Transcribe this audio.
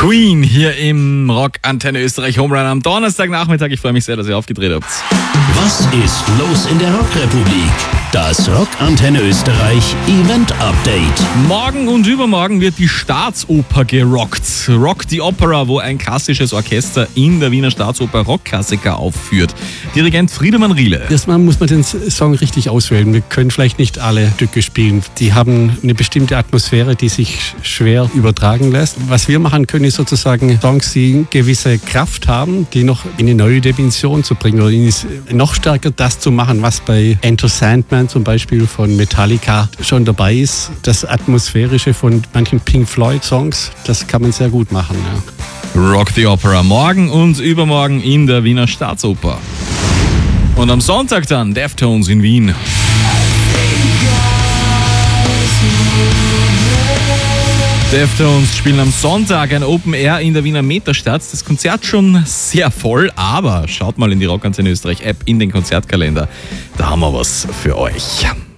Queen hier im Rock Antenne Österreich Home Run am Donnerstagnachmittag. Ich freue mich sehr, dass ihr aufgedreht habt. Was ist los in der Rockrepublik? Das Rock Antenne Österreich Event Update. Morgen und übermorgen wird die Staatsoper gerockt. Rock the Opera, wo ein klassisches Orchester in der Wiener Staatsoper Rockklassiker aufführt. Dirigent Friedemann Riele. Erstmal muss man den Song richtig auswählen. Wir können vielleicht nicht alle Stücke spielen. Die haben eine bestimmte Atmosphäre, die sich schwer übertragen lässt. Was wir machen können, ist sozusagen Songs, die gewisse Kraft haben, die noch in eine neue Dimension zu bringen oder noch stärker das zu machen, was bei Enter Sandman zum Beispiel von Metallica schon dabei ist. Das Atmosphärische von manchen Pink Floyd Songs, das kann man sehr gut machen. Ja. Rock the Opera morgen und übermorgen in der Wiener Staatsoper. Und am Sonntag dann Deftones in Wien. Deftones spielen am Sonntag ein Open Air in der Wiener Metastadt. Das Konzert schon sehr voll, aber schaut mal in die Rock Antenne Österreich App in den Konzertkalender. Da haben wir was für euch.